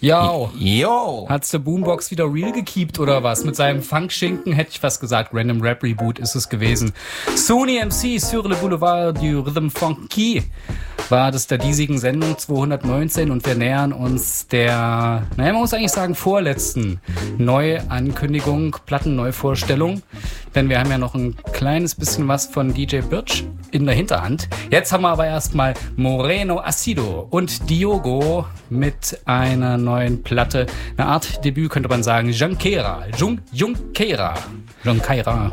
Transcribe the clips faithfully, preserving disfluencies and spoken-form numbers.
Ja. Jo. Hat's der Boombox wieder real gekeept oder was? Mit seinem Funkschinken hätte ich fast gesagt. Random Rap Reboot ist es gewesen. Sony M C sur le boulevard du Rhythm Funky war das der diesigen Sendung zweihundertneunzehn und wir nähern uns der, naja, man muss eigentlich sagen, vorletzten Neuankündigung, Plattenneuvorstellung. Denn wir haben ja noch ein kleines bisschen was von D J Birch in der Hinterhand. Jetzt haben wir aber erstmal Moreno Acido und Diogo mit einer neuen Platte. Eine Art Debüt könnte man sagen. Junqueira. Jun- Junqueira. Junqueira.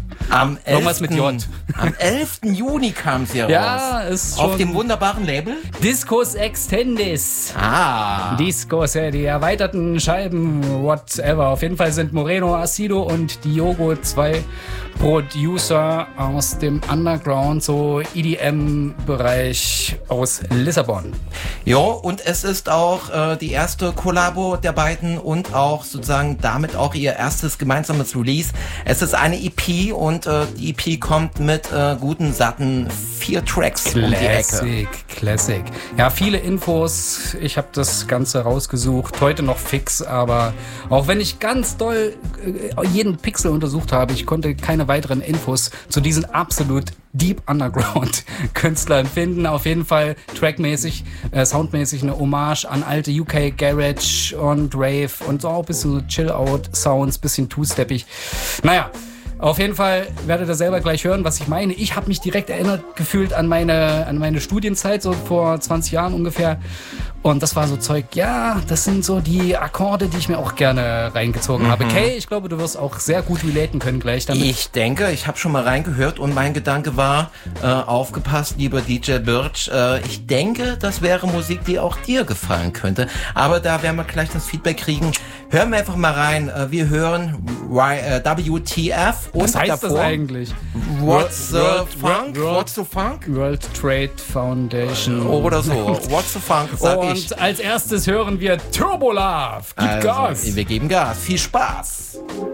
Am Irgendwas mit J. Am elften Juni kam sie raus. Ja, ist schon. Auf dem wunderbaren Label? Discos Extendis. Ah. Discos, ja, die erweiterten Scheiben, whatever. Auf jeden Fall sind Moreno Acido und Diogo zwei Producer aus dem Underground, so E D M-Bereich aus Lissabon. Jo, und es ist auch äh, die erste Kollabo der beiden und auch sozusagen damit auch ihr erstes gemeinsames Release. Es ist eine E P und äh, die E P kommt mit äh, guten, satten vier Tracks um die Ecke. Classic, Classic. Ja, viele Infos. Ich habe das Ganze rausgesucht. Heute noch fix, aber auch wenn ich ganz doll äh, jeden Pixel untersucht habe, ich konnte keine weiteren Infos zu diesen absolut Deep Underground Künstlern finden. Auf jeden Fall trackmäßig, äh, soundmäßig eine Hommage an alte U K Garage und Rave und so auch ein bisschen so Chill-Out-Sounds, bisschen two-steppig. Naja, auf jeden Fall werdet ihr selber gleich hören, was ich meine. Ich habe mich direkt erinnert gefühlt an meine, an meine Studienzeit, so vor zwanzig Jahren ungefähr. Und das war so Zeug, ja, das sind so die Akkorde, die ich mir auch gerne reingezogen mhm. habe. Kay, ich glaube, du wirst auch sehr gut relaten können gleich damit. Ich denke, ich habe schon mal reingehört und mein Gedanke war, äh, aufgepasst, lieber D J Birch, äh, ich denke, das wäre Musik, die auch dir gefallen könnte. Aber da werden wir gleich das Feedback kriegen. Hören wir einfach mal rein. Äh, wir hören W T F und was heißt davor, das eigentlich? What's the World, Funk? World, What's the Funk? World Trade Foundation. Oder so. What's the Funk, sag und ich. als erstes hören wir Turbo Love. Gib Also, Gas. wir geben Gas. Viel Spaß.